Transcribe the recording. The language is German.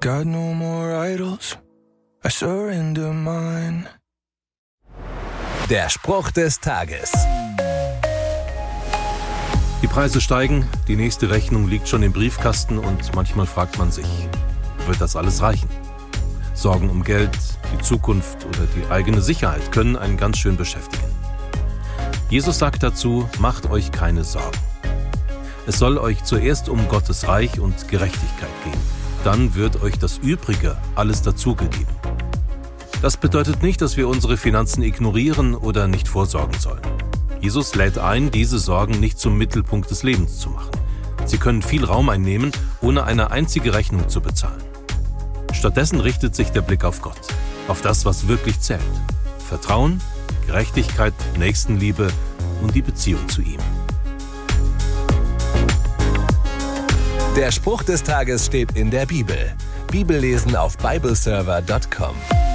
Got no more idols, I surrender mine. Der Spruch des Tages. Die Preise steigen, die nächste Rechnung liegt schon im Briefkasten und manchmal fragt man sich, wird das alles reichen? Sorgen um Geld, die Zukunft oder die eigene Sicherheit können einen ganz schön beschäftigen. Jesus sagt dazu, macht euch keine Sorgen. Es soll euch zuerst um Gottes Reich und Gerechtigkeit gehen. Dann wird euch das Übrige alles dazugegeben. Das bedeutet nicht, dass wir unsere Finanzen ignorieren oder nicht vorsorgen sollen. Jesus lädt ein, diese Sorgen nicht zum Mittelpunkt des Lebens zu machen. Sie können viel Raum einnehmen, ohne eine einzige Rechnung zu bezahlen. Stattdessen richtet sich der Blick auf Gott, auf das, was wirklich zählt. Vertrauen, Gerechtigkeit, Nächstenliebe und die Beziehung zu ihm. Der Spruch des Tages steht in der Bibel. Bibellesen auf bibleserver.com.